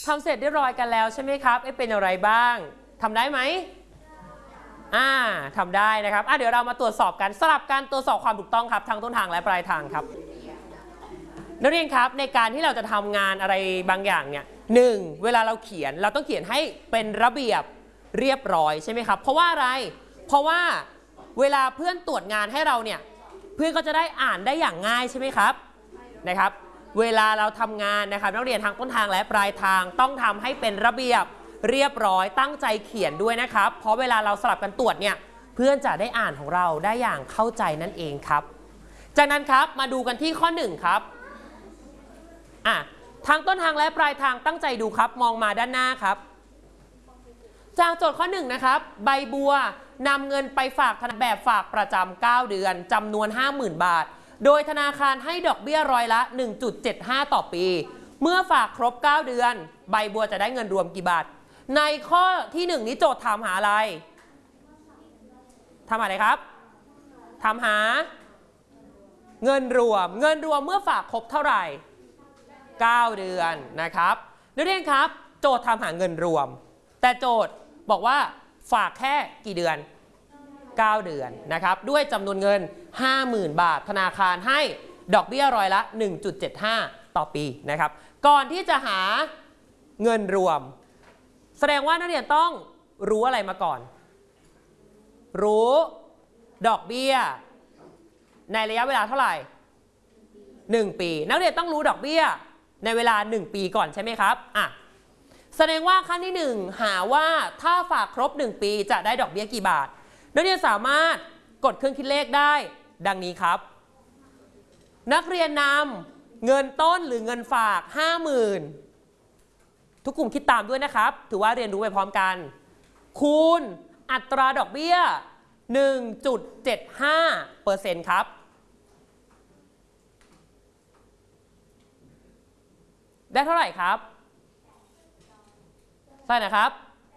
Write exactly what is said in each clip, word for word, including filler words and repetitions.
ทำเสร็จเรียบร้อยกันแล้วใช่ไหมครับเป็นอะไรบ้างทำได้ไหมอ่าทำได้นะครับอ่ะเดี๋ยวเรามาตรวจสอบกันสลับการตรวจสอบความถูกต้องครับทั้งต้นทางและปลายทางครับนักเรียนครับในการที่เราจะทำงานอะไรบางอย่างเนี่ยหนึ่งเวลาเราเขียนเราต้องเขียนให้เป็นระเบียบเรียบร้อยใช่ไหมครับเพราะว่าอะไรเพราะว่าเวลาเพื่อนตรวจงานให้เราเนี่ยเพื่อนก็จะได้อ่านได้อย่างง่ายใช่ไหมครับนะครับเวลาเราทำงานนะครับนักเรียนทางต้นทางและปลายทางต้องทำให้เป็นระเบียบเรียบร้อยตั้งใจเขียนด้วยนะครับเพราะเวลาเราสลับกันตรวจเนี่ยเพื่อนจะได้อ่านของเราได้อย่างเข้าใจนั่นเองครับจากนั้นครับมาดูกันที่ข้อหนึ่งครับอ่ะทางต้นทางและปลายทางตั้งใจดูครับมองมาด้านหน้าครับจากโจทย์ข้อหนึ่งนะครับใบบัวนำเงินไปฝากธนาคารแบบฝากประจำเก้าเดือนจำนวน ห้าหมื่น บาทโดยธนาคารให้ดอกเบี้ยร้อยละ หนึ่งจุดเจ็ดห้า ต่อปีเมื่อฝากครบเก้าเดือนใบบัวจะได้เงินรวมกี่บาทในข้อที่หนึ่งนี้โจทย์ถามหาอะไรทำอะไรครับถามหาเงินรวมเงินรวมเมื่อฝากครบเท่าไหร่เก้าเดือนนะครับนักเรียนครับโจทย์ถามหาเงินรวมแต่โจทย์บอกว่าฝากแค่กี่เดือนเก้าเดือนนะครับด้วยจำนวนเงิน ห้าหมื่น บาทธนาคารให้ดอกเบี้ยร้อยละ หนึ่งจุดเจ็ดห้า ต่อปีนะครับก่อนที่จะหาเงินรวมแสดงว่านักเรียนต้องรู้อะไรมาก่อนรู้ดอกเบี้ยในระยะเวลาเท่าไหร่หนึ่งปีนักเรียนต้องรู้ดอกเบี้ยในเวลาหนึ่งปีก่อนใช่ไหมครับอ่ะแสดงว่าขั้นที่หนึ่งหาว่าถ้าฝากครบหนึ่งปีจะได้ดอกเบี้ยกี่บาทนักเรียนสามารถกดเครื่องคิดเลขได้ดังนี้ครับนักเรียนนำเงินต้นหรือเงินฝาก ห้าหมื่น ทุกกลุ่มคิดตามด้วยนะครับถือว่าเรียนรู้ไปพร้อมกันคูณอัตราดอกเบี้ย หนึ่งจุดเจ็ดห้าเปอร์เซ็นต์ ครับได้เท่าไหร่ครับใช่นะครับ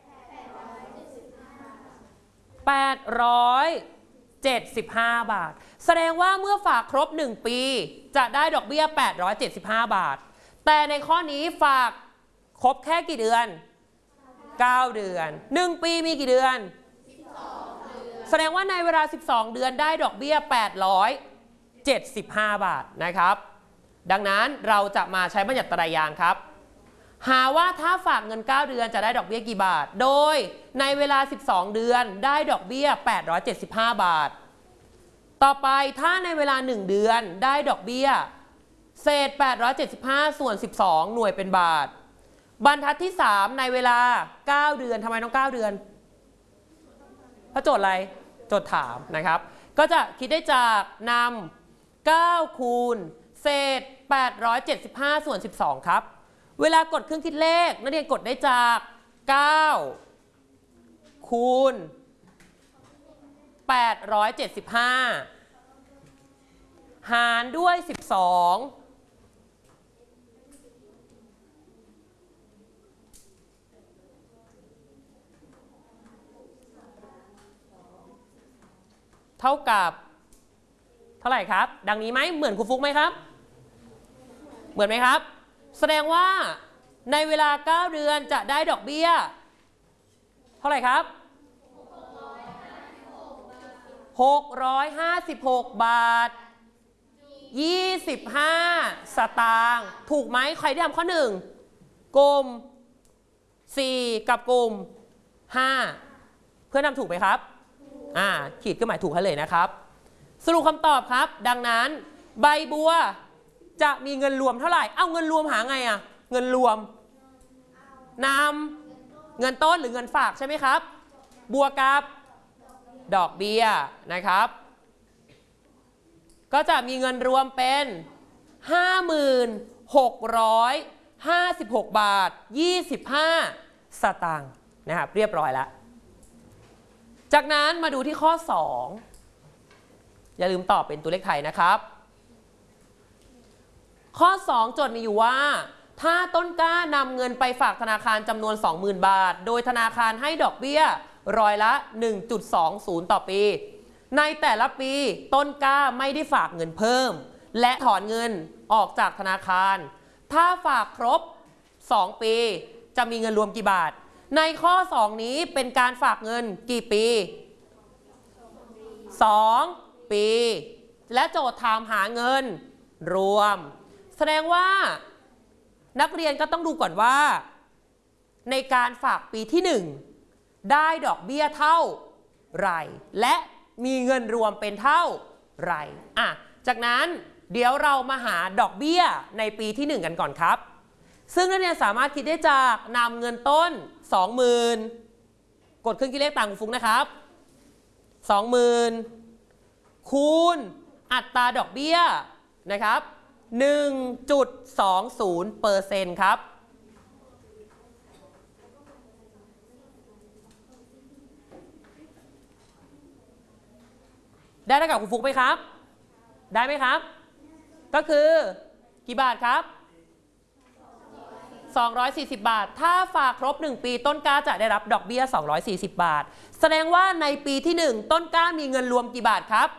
แปดร้อยเจ็ดสิบห้าบาทแสดงว่าเมื่อฝากครบหนึ่งปีจะได้ดอกเบี้ยแปดร้อยเจ็ดสิบห้าบาทแต่ในข้อนี้ฝากครบแค่กี่เดือนเก้าเดือนหนึ่งปีมีกี่เดือนสิบสองเดือนแสดงว่าในเวลาสิบสองเดือนได้ดอกเบี้ยแปดร้อยเจ็ดสิบห้าบาทนะครับดังนั้นเราจะมาใช้บัญญัติไตรยางค์ครับหาว่าถ้าฝากเงินเก้าเดือนจะได้ดอกเบี้ยกี่บาทโดยในเวลาสิบสองเดือนได้ดอกเบี้ยแปดร้อยเจ็ดสิบห้าบาทต่อไปถ้าในเวลาหนึ่งเดือนได้ดอกเบี้ยเศษแปดร้อยเจ็ดสิบห้าส่วนสิบสองหน่วยเป็นบาทบรรทัดที่สามในเวลาเก้าเดือนทำไมต้องเก้าเดือนเพราะโจทย์อะไรโจทย์ถามนะครับก็จะคิดได้จากนำเก้าคูณเศษแปดร้อยเจ็ดสิบห้าส่วนสิบสองครับเวลากดเครื่องคิดเลขนักเรียนกดได้จากเก้าคูณแปดร้อยเจ็ดสิบห้าหารด้วยสิบสองเท่ากับเท่าไหร่ครับดังนี้ไหมเหมือนครูฟุกไหมครับเหมือนไหมครับแสดงว่าในเวลาเก้าเดือนจะได้ดอกเบี้ยเท่าไหร่ครับหกร้อยห้าสิบหกบาทยี่สิบห้าสตางค์ถูกไหมใครได้ทำข้อหนึ่งกลุ่มสี่กับกลุ่มห้าเพื่อนทำถูกไหมครับอ่าขีดเครื่องหมายถูกให้เลยนะครับสรุปคำตอบครับดังนั้นใบบัวจะมีเงินรวมเท่าไหร่เอาเงินรวมหาไงอะเงินรวมนำเงินต้นหรือเงินฝากใช่ไหมครับบวกกับดอกเบี้ยนะครับก็จะมีเงินรวมเป็น ห้าหมื่นหกร้อยห้าสิบหก บาทยี่สิบห้าสตางค์นะครับเรียบร้อยแล้วจากนั้นมาดูที่ข้อสองอย่าลืมตอบเป็นตัวเลขไทยนะครับข้อสองโจทย์มีอยู่ว่าถ้าต้นกล้านำเงินไปฝากธนาคารจำนวน สองหมื่น บาทโดยธนาคารให้ดอกเบี้ยร้อยละ หนึ่งจุดสองศูนย์ ต่อปีในแต่ละปีต้นกล้าไม่ได้ฝากเงินเพิ่มและถอนเงินออกจากธนาคารถ้าฝากครบสองปีจะมีเงินรวมกี่บาทในข้อสองนี้เป็นการฝากเงินกี่ปีสองปีและโจทย์ถามหาเงินรวมแสดงว่านักเรียนก็ต้องดูก่อนว่าในการฝากปีที่หนึ่งได้ดอกเบี้ยเท่าไหร่และมีเงินรวมเป็นเท่าไหร่อ่ะจากนั้นเดี๋ยวเรามาหาดอกเบี้ยในปีที่หนึ่งกันก่อนครับซึ่งนักเรียนสามารถคิดได้จากนำเงินต้น สองหมื่น กดเครื่องคิดเลขต่างคุณฟุ๊กนะครับ สองหมื่น คูณอัตราดอกเบี้ยนะครับ หนึ่งจุดสองศูนย์เปอร์เซ็นต์ ครับได้เท่ากับคุณฟุ๊กไหมครับได้ไหมครับก็คือกี่บาทครับสองร้อยสี่สิบบาทถ้าฝากครบหนึ่งปีต้นกล้าจะได้รับดอกเบี้ยสองร้อยสี่สิบบาทแสดงว่าในปีที่หนึ่งต้นกล้ามีเงินรวมกี่บาทครับ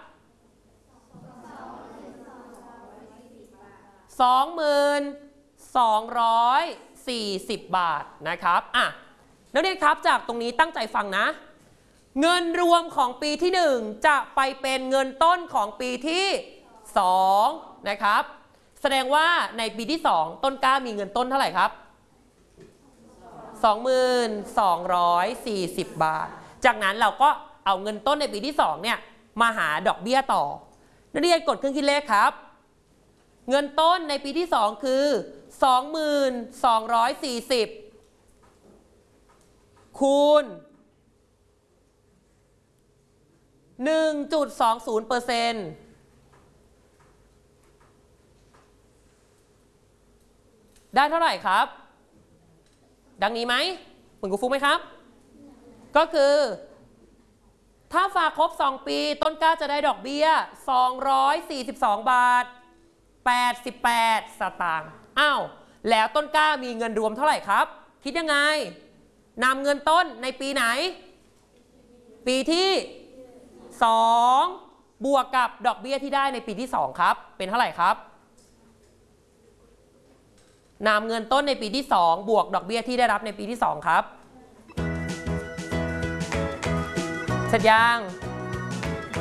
สองหมื่นสองร้อยสี่สิบบาทนะครับอ่ะนักเรียนครับจากตรงนี้ตั้งใจฟังนะเงินรวมของปีที่หนึ่งจะไปเป็นเงินต้นของปีที่สองนะครับแสดงว่าในปีที่สองต้นกล้ามีเงินต้นเท่าไหร่ครับ สองหมื่นสองร้อยสี่สิบบาทจากนั้นเราก็เอาเงินต้นในปีที่สองเนี่ยมาหาดอกเบี้ยต่อนักเรียนกดเครื่องคิดเลขครับเงินต้นในปีที่สองคือ สองหมื่นสองร้อยสี่สิบ คูณ หนึ่งจุดสองศูนย์เปอร์เซ็นต์ ได้เท่าไหร่ครับดังนี้ไหมเหมือนกูฟุกไหมครับก็คือถ้าฝากครบสองปีต้นกล้าจะได้ดอกเบี้ยสองร้อยสี่สิบสองบาทแปดสิบแปดสตางค์อ้าวแล้วต้นกล้ามีเงินรวมเท่าไหร่ครับคิดยังไงนำเงินต้นในปีไหนปีที่สองบวกกับดอกเบี้ยที่ได้ในปีที่สองครับเป็นเท่าไหร่ครับนำเงินต้นในปีที่สองบวกดอกเบี้ยที่ได้รับในปีที่สองครับเสร็จยัง